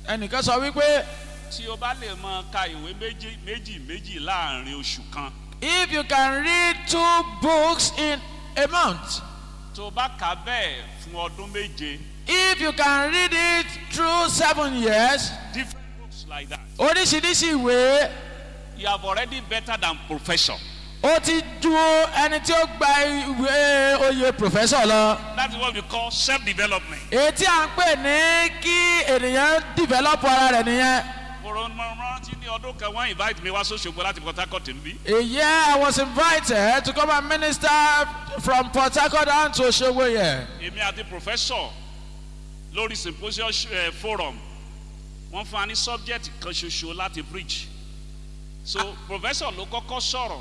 Ẹnìkan sọ wípé tí o bá lè máa ka ìwé méjì láàrin oṣù kan. if you can read 2 books in a month, tó o bá kà bẹ́ẹ̀ fún ọdún méje. if you can read it through 7 years, different books like that. oríṣiríṣi ìwé, you have already better than professor. ó ti ju ẹni tí ó gba ìwé oyè professor lọ. that is what we call self-development. Èyí tí à ń pè ní kí ènìyàn develop ara rẹ̀ nìyẹn. rántí ní ọdún kan wọ́n invite mi wá sóṣogbo láti Port Harcourt níbí. A year I was invited to come and minister from Port Harcourt down to Osogbo here. èmi àti professor lórí symposium forum wọ́n fún wa ní subject kan ṣoṣo láti preach. so professor ló kọ́kọ́ sọ̀rọ̀.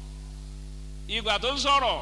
ìgbà tó ń sọ̀rọ̀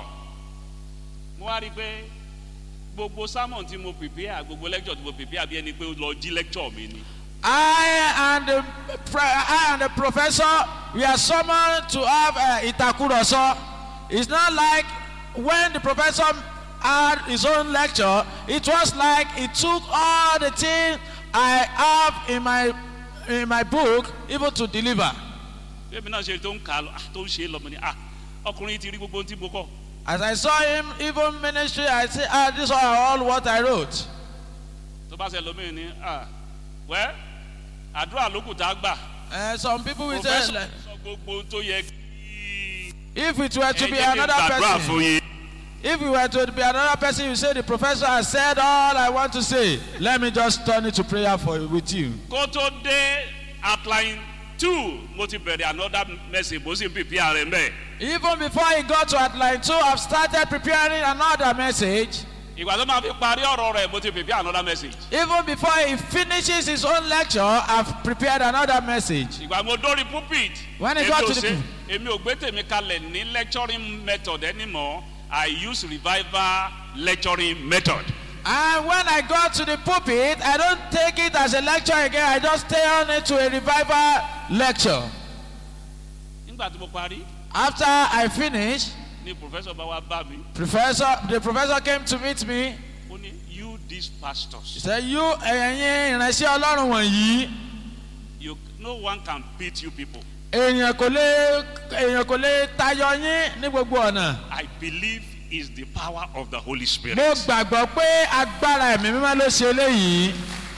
mo wá rí i pé gbogbo sermon tí mo prepare gbogbo lecture tí mo prepare bí ẹni pé ó lọ jí lecture mi ni. I and the professor, we are summoned to have itakuroso. It's not like when the professor had his own lecture, it was like he took all the things I have in my book even to deliver. èmi náà ṣe tó ń kà tó ń ṣe lọ́mọ ni ọkùnrin ti rí gbogbo ohun tí mo kọ́. As I saw him even ministry, I said, these are all what I wrote. tó bá ṣe lómi ni well àdúrà ló kù tá a gbà. Some people will say, sọ gbogbo tó yẹ kí. if it were to be another person, if it were to be another person, you say the professor has said all I want to say. Let me just turn it to prayer with you. kó tó dé outline 2 mo ti bẹ̀rẹ̀ another message mo sì ń prepare rẹ̀ mbẹ́. Even before he got to outline 2, I've started preparing another message. ìgbà tó máa fi parí ọ̀rọ̀ rẹ̀ mo ti prepare another message. Even before he finishes his own lecture, I've prepared another message. ìgbà mo dórí pulpit. When he got to the èmi ò gbé tèmi kalẹ̀ ní lecturing method anymore. I use revival lecturing method. And when I got to the pulpit, I don't take it as a lecture again. I just stay on it to a revival lecture. nígbà tí mo parí. After I finished, ni professor bá wá bá mi. the professor came to meet me. ó ní you these pastors. He said, you ẹ̀yin ìránṣẹ́ Ọlọ́run wọ̀nyí. no one can beat you people. èèyàn kò lè tayọ yín ní gbogbo ọ̀nà. I believe is the power of the Holy Spirit. Mo gbàgbọ́ pé agbára ẹ̀mí mímọ́ ló ṣe eléyìí.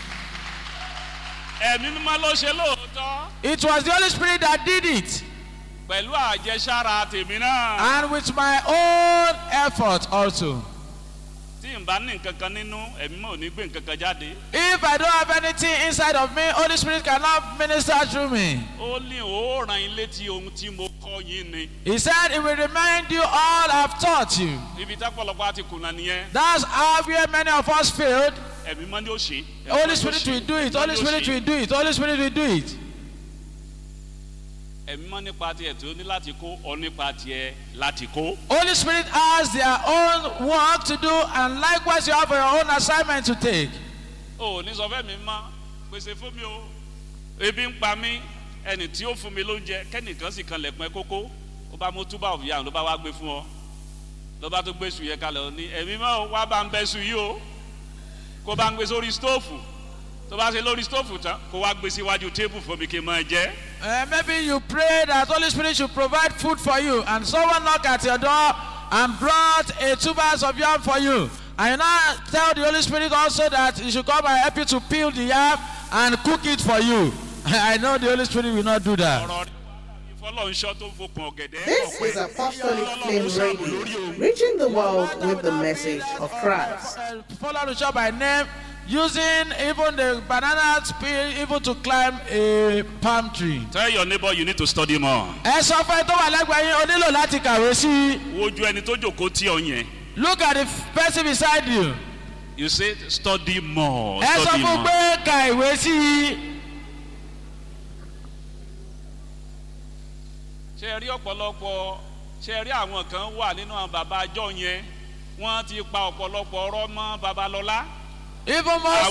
ẹ̀mí mímọ́ ló ṣe lóòótọ́. It was the Holy Spirit that did it. pẹ̀lú àjẹsára tèmi náà. And with my own effort also. tí n bá ní nǹkan kan nínú ẹ̀mí mọ́ ò ní gbé nǹkan kan jáde. If I don't have anything inside of me, Holy Spirit cannot minister through me. ó ní ó ràn yín létí ohun tí mo kọ́ yín ni. He said he will remind you all I've taught you. ibi tápọ̀lọpọ̀ àti kùnà nìyẹn. That's how where many of us failed. ẹ̀mí mọ́ ni ó ṣe. Holy Spirit will do it. Holy Spirit will do it. Holy Spirit will do it. ẹ̀mí mọ́ nípa tiẹ̀ tó ní láti kó ọ nípa tiẹ̀ láti kó. Holy Spirit has their own work to do, and likewise you have your own assignment to take. o ní sọ fẹ́ mi mọ́ pèsè fún mi o ebi ń pa mí ẹni tí ó fún mi lóúnjẹ kẹ́nìkan sì kan lẹ̀kùn ẹ kókó ó bá mú túbà òfìyà ló bá wá gbé fún ọ ló bá tó gbé sùn yẹn kalẹ̀ ó ní ẹ̀mí mọ́ wá bá ń bẹ́ sùn yìí o kó bá ń gbé sórí stóòfù tó bá ṣe lórí stóòfù tán kó wá gbé síwájú tébù fún mi kí n máa jẹ. Maybe you pray that Holy Spirit should provide food for you, and someone knocked at your door and brought a 2 bags of yam for you. And you now tell the Holy Spirit also that he should come and help you to peel the yam and cook it for you. I know the Holy Spirit will not do that. This is Apostolic Flame Radio, reaching the world with the message of Christ. Follow the shop by name, using even the banana peel even to climb a palm tree. Tell your neighbor you need to study more. Ẹ sọ fún ẹ tó wà lẹ́gbẹ̀ẹ́ yín o nílò láti kàwé sí. Wojú ẹni tó jókòó tí ọ yẹn. Look at the person beside you. You say study more. Ẹ sọ fún pé ka ìwé sí i. Ṣé rí ọ̀pọ̀lọpọ̀ ṣé rí àwọn kan wà nínú àwọn bàbá àjọ yẹn wọ́n ti pa ọ̀pọ̀lọpọ̀ ọ̀rọ̀ mọ́ Babalọ́lá. Even most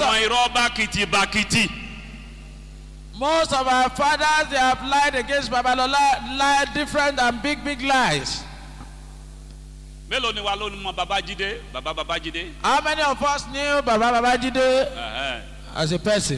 of our fathers, they have lied against Babalola, lied different and big lies. Mélòó ni wa ló ní mọ̀ Babájídé? Baba Babájídé. How many of us knew Baba Babájídé as a person?